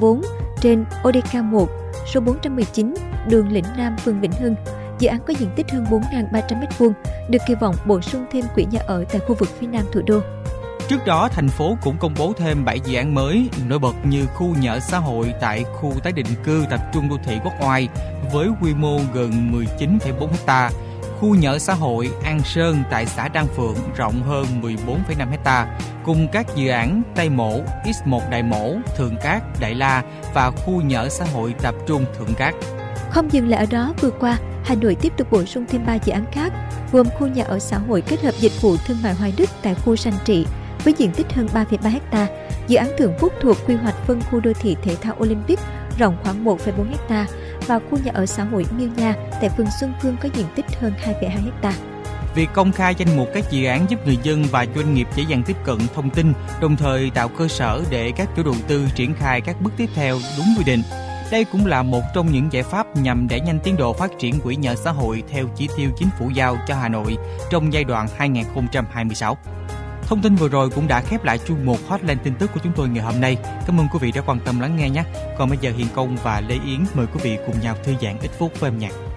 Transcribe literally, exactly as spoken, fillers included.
vốn trên ô đê ca một, số bốn trăm mười chín, đường Lĩnh Nam, phường Vĩnh Hưng. Dự án có diện tích hơn bốn nghìn ba trăm mét vuông, được kỳ vọng bổ sung thêm quỹ nhà ở tại khu vực phía nam thủ đô. Trước đó, thành phố cũng công bố thêm bảy dự án mới nổi bật như khu nhà ở xã hội tại khu tái định cư tập trung đô thị Quốc Oai với quy mô gần mười chín phẩy bốn héc ta, khu nhà ở xã hội An Sơn tại xã Đan Phượng rộng hơn mười bốn phẩy năm héc ta, cùng các dự án Tây Mỗ, ích một Đại Mỗ, Thượng Cát, Đại La và khu nhà ở xã hội tập trung Thượng Cát. Không dừng lại ở đó, vừa qua, Hà Nội tiếp tục bổ sung thêm ba dự án khác, gồm khu nhà ở xã hội kết hợp dịch vụ thương mại Hoài Đức tại khu Sanh Trị với diện tích hơn ba phẩy ba héc ta, dự án Thượng Phúc thuộc quy hoạch phân khu đô thị thể thao Olympic rộng khoảng một phẩy bốn héc ta và khu nhà ở xã hội Miêu Nha tại phường Xuân Phương có diện tích hơn hai phẩy hai héc ta. Việc công khai danh mục các dự án giúp người dân và doanh nghiệp dễ dàng tiếp cận thông tin, đồng thời tạo cơ sở để các chủ đầu tư triển khai các bước tiếp theo đúng quy định. Đây cũng là một trong những giải pháp nhằm đẩy nhanh tiến độ phát triển quỹ nhà ở xã hội theo chỉ tiêu chính phủ giao cho Hà Nội trong giai đoạn hai nghìn không trăm hai mươi sáu. Thông tin vừa rồi cũng đã khép lại chuyên mục Hotline tin tức của chúng tôi ngày hôm nay. Cảm ơn quý vị đã quan tâm lắng nghe nhé. Còn bây giờ Hiền Công và Lê Yến mời quý vị cùng nhau thư giãn ít phút với âm nhạc.